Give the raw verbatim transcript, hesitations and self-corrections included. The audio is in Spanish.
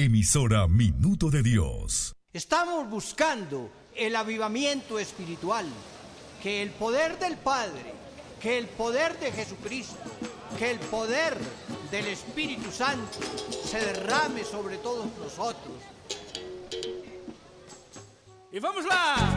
Emisora Minuto de Dios. Estamos buscando el avivamiento espiritual, que el poder del Padre, que el poder de Jesucristo, que el poder del Espíritu Santo se derrame sobre todos nosotros. ¡Y vamos lá!